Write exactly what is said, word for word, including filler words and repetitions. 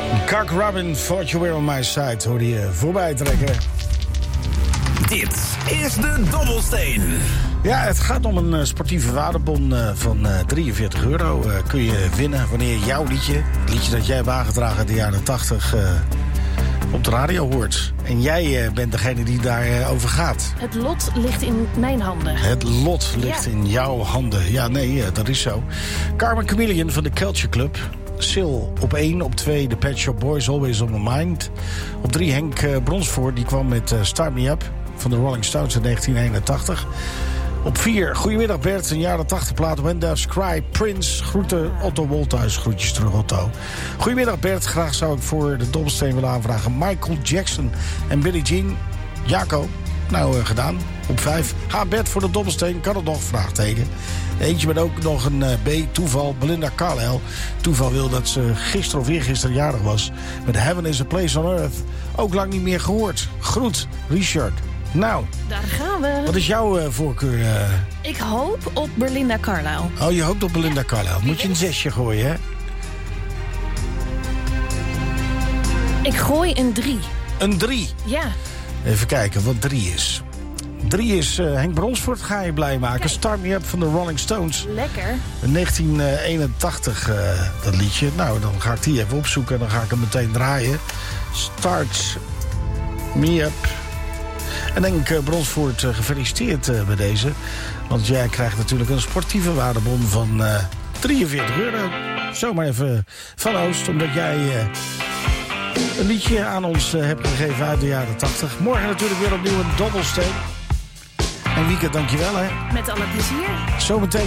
Cock Robin, Thought You Were On My Side, hoorde je voorbij trekken. Dit is de Dobbelsteen. Ja, het gaat om een uh, sportieve waardebon uh, van uh, drieënveertig euro. Uh, kun je winnen wanneer jouw liedje, het liedje dat jij hebt aangedragen in de jaren tachtig... Uh, op de radio hoort. En jij uh, bent degene die daarover uh, over gaat. Het lot ligt in mijn handen. Het lot ligt ja. in jouw handen. Ja, nee, uh, dat is zo. Carmen Chameleon van de Culture Club. Sil op één, op twee de Pet Shop Boys, Always On My Mind. Op drie Henk uh, Bronsvoort, die kwam met uh, Start Me Up van de Rolling Stones in negentien eenentachtig. Op vier, goedemiddag Bert, een jaren tachtig plaat, When Doves Cry, Prince, groeten Otto Wolthuis, groetjes terug Otto. Goedemiddag Bert, graag zou ik voor de Dobbelsteen willen aanvragen Michael Jackson en Billie Jean. Jaco, nou uh, gedaan, op vijf. Ga Bert voor de Dobbelsteen, kan het nog, vraagteken. Eentje met ook nog een uh, B, toeval, Belinda Carlisle. Toeval wil dat ze gisteren of eergisteren jarig was. Met Heaven is a Place on Earth, ook lang niet meer gehoord. Groet, Richard. Nou, daar gaan we. Wat is jouw uh, voorkeur? Uh... Ik hoop op Belinda Carlisle. Oh, je hoopt op Belinda ja. Carlisle. Moet je een zesje gooien, hè? Ik gooi een drie. Een drie? Ja. Even kijken wat drie is. Drie is uh, Henk Bronsvoort, ga je blij maken. Kijk. Start Me Up van de Rolling Stones. Lekker. In negentien eenentachtig, uh, dat liedje. Nou, dan ga ik die even opzoeken en dan ga ik hem meteen draaien. Start Me Up. En denk uh, Bronsvoort, uh, gefeliciteerd uh, bij deze. Want jij krijgt natuurlijk een sportieve waardebon van uh, drieënveertig euro. Zomaar even van Oost, omdat jij uh, een liedje aan ons uh, hebt gegeven uit de jaren tachtig. Morgen natuurlijk weer opnieuw een Dobbelsteen. En Wieke, dankjewel hè. Met alle plezier. Zometeen